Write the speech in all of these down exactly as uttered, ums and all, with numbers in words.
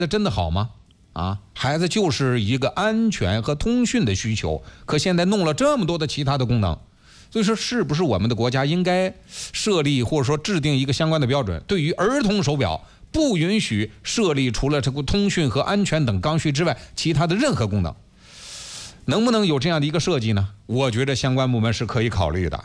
那真的好吗？啊，孩子就是一个安全和通讯的需求，可现在弄了这么多的其他的功能，所以说是不是我们的国家应该设立或者说制定一个相关的标准，对于儿童手表不允许设立除了这个通讯和安全等刚需之外其他的任何功能？能不能有这样的一个设计呢？我觉得相关部门是可以考虑的。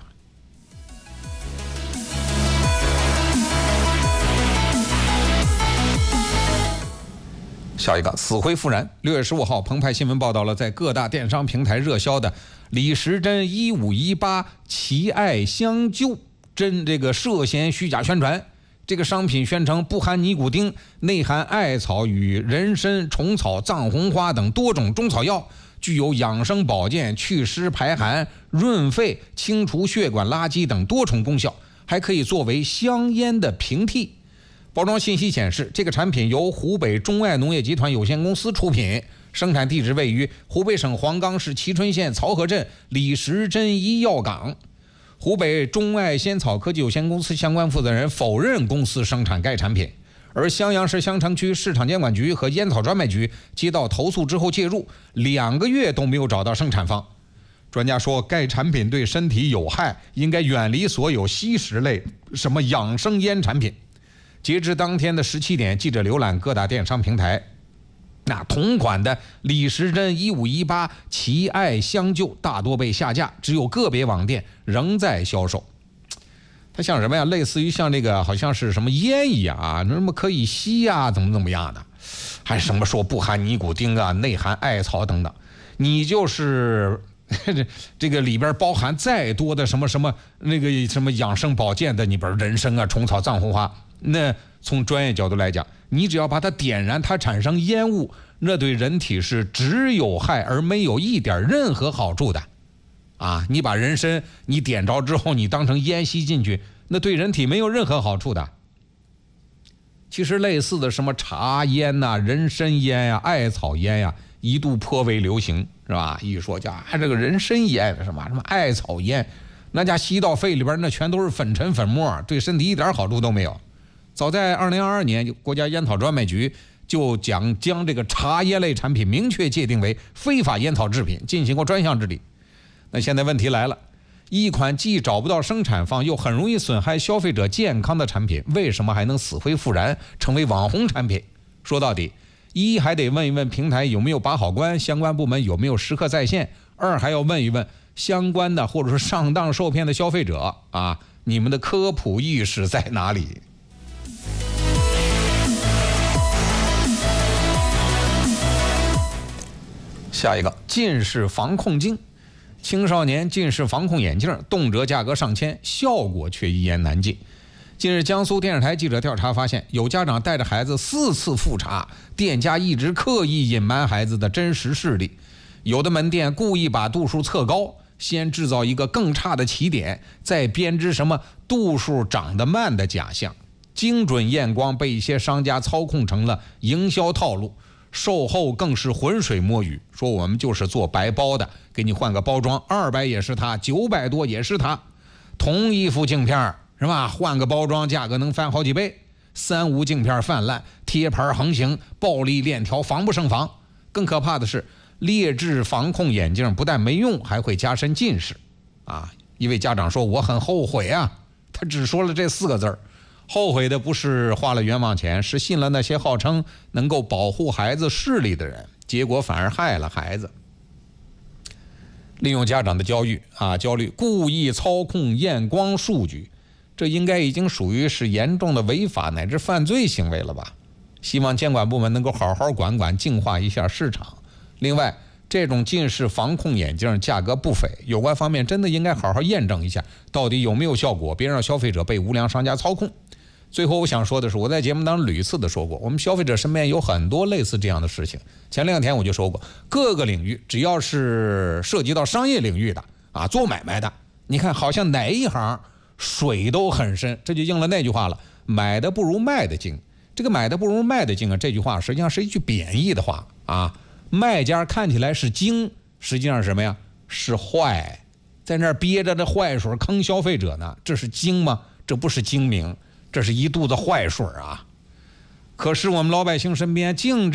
下一个死灰复燃。六月十五号，澎湃新闻报道了在各大电商平台热销的李时珍一五一八奇爱香灸针这个涉嫌虚假宣传。这个商品宣称不含尼古丁，内含艾草与人参、虫草、藏红花等多种中草药，具有养生保健、祛湿排寒、润肺、清除血管垃圾等多重功效，还可以作为香烟的平替。包装信息显示，这个产品由湖北中爱农业集团有限公司出品，生产地址位于湖北省黄冈市蕲春县曹河镇李时珍医药港。湖北中爱仙草科技有限公司相关负责人否认公司生产该产品，而襄阳市襄城区市场监管局和烟草专卖局接到投诉之后介入，两个月都没有找到生产方。专家说，该产品对身体有害，应该远离所有吸食类什么养生烟产品。截至当天的十七点，记者浏览各大电商平台，那同款的李时珍一五一八奇爱香灸大多被下架，只有个别网店仍在销售。它像什么呀？类似于像这个好像是什么烟一样啊，什么可以吸啊，怎么怎么样的，还什么说不含尼古丁啊，内含艾草等等。你就是这个里边包含再多的什么什么那个什么养生保健的，你比如人参啊、虫草、藏红花，那从专业角度来讲，你只要把它点燃，它产生烟雾，那对人体是只有害而没有一点任何好处的啊！你把人参你点着之后，你当成烟吸进去，那对人体没有任何好处的。其实类似的什么茶烟呐、啊、人参烟呀、啊、艾草烟呀、啊，一度颇为流行，是吧？一说叫啊这个人参烟什么什么艾草烟，那家吸到肺里边，那全都是粉尘粉末，对身体一点好处都没有。早在二零二二年，国家烟草专卖局就将将这个茶叶类产品明确界定为非法烟草制品，进行过专项治理。那现在问题来了，一款既找不到生产方又很容易损害消费者健康的产品，为什么还能死灰复燃，成为网红产品？说到底，一还得问一问平台有没有把好关，相关部门有没有时刻在线；二还要问一问相关的或者是上当受骗的消费者啊，你们的科普意识在哪里？下一个，近视防控镜。青少年近视防控眼镜动辄价格上千，效果却一言难尽。近日，江苏电视台记者调查发现，有家长带着孩子四次复查，店家一直刻意隐瞒孩子的真实视力。有的门店故意把度数测高，先制造一个更差的起点，再编织什么度数长得慢的假象。精准验光被一些商家操控成了营销套路，售后更是浑水摸鱼，说我们就是做白包的，给你换个包装，二百也是它，九百多也是它。同一副镜片是吧？换个包装，价格能翻好几倍。三无镜片泛滥，贴牌横行，暴力链条防不胜防。更可怕的是，劣质防控眼镜不但没用，还会加深近视。啊，一位家长说：“我很后悔啊。”他只说了这四个字儿。后悔的不是花了冤枉钱，是信了那些号称能够保护孩子视力的人，结果反而害了孩子。利用家长的焦虑啊焦虑，故意操控验光数据，这应该已经属于是严重的违法乃至犯罪行为了吧？希望监管部门能够好好管管，净化一下市场。另外，这种近视防控眼镜价格不菲，有关方面真的应该好好验证一下，到底有没有效果，别让消费者被无良商家操控。最后我想说的是，我在节目当中屡次的说过，我们消费者身边有很多类似这样的事情。前两天我就说过，各个领域只要是涉及到商业领域的啊，做买卖的，你看好像哪一行水都很深，这就应了那句话了，买的不如卖的精。这个买的不如卖的精啊，这句话实际上是一句贬义的话啊。卖家看起来是精，实际上是什么呀？是坏，在那儿憋着这坏水坑消费者呢，这是精吗？这不是精明，这是一肚子坏水啊！ 可是我们老百姓身边净